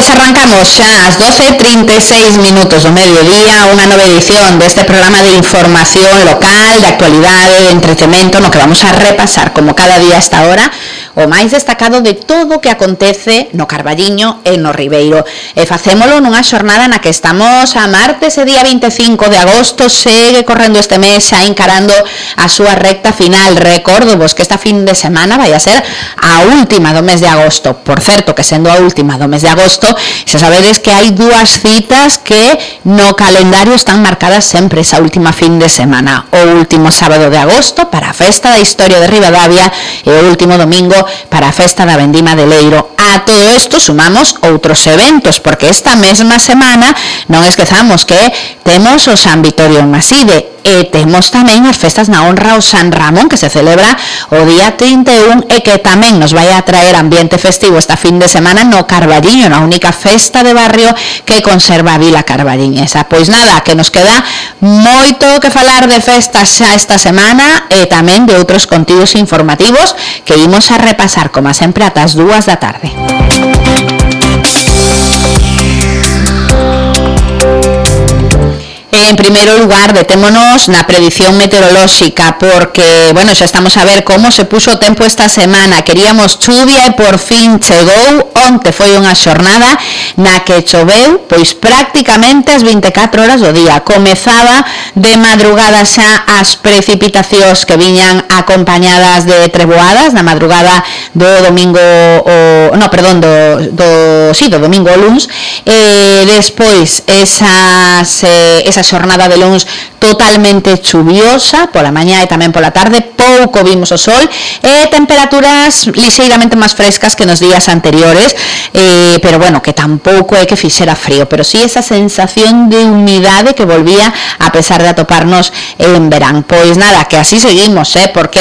Arrancamos xa ás 12:36 minutos do mediodía unha nova edición deste programa de información local, de actualidade, de entretemento, no que vamos a repasar como cada día a esta hora o máis destacado de todo o que acontece no Carballiño e no Ribeiro. E facémolo nunha xornada na que estamos a martes e día 25 de agosto, segue correndo este mes xa encarando a súa recta final. Recordo vos que esta fin de semana vai a ser a última do mes de agosto. Por certo, que sendo a última do mes de agosto, xa sabedes que hai dúas citas que no calendario están marcadas sempre esa última fin de semana. O último sábado de agosto para a Festa da Historia de Ribadavia e o último domingo para a Festa da Vendima de Leiro. A todo isto sumamos outros eventos, porque esta mesma semana non esquezamos que temos o San Vitorio en Maside e temos tamén as festas na honra ao San Ramón, que se celebra o día 31 e que tamén nos vai a traer ambiente festivo esta fin de semana no Carballiño, na única festa de barrio que conserva a Vila Carballiñesa. Pois nada, que nos queda moito que falar de festas xa esta semana e tamén de outros contidos informativos que imos a repasar, como sempre, ata as 2 da tarde. En primeiro lugar, detémonos na predición meteorolóxica, porque, bueno, xa estamos a ver como se puxo o tempo esta semana. Queríamos chuvia e por fin chegou. Onte foi unha xornada na que choveu, pois prácticamente as 24 horas do día. Comezaba de madrugada xa as precipitacións que viñan acompañadas de treboadas na madrugada do domingo do domingo ao luns, e despois esa xornada de luns totalmente chuviosa pola mañá e tamén pola tarde, pouco vimos o sol e temperaturas lixeiramente máis frescas que nos días anteriores, pero bueno, que tampouco é que fixera frío, pero sí esa sensación de humidade que volvía a pesar de atoparnos en verán. Pois nada, que así seguimos, porque